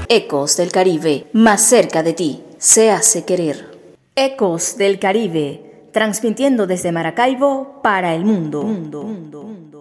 Ecos del Caribe, más cerca de ti, se hace querer. Ecos del Caribe, transmitiendo desde Maracaibo para el mundo.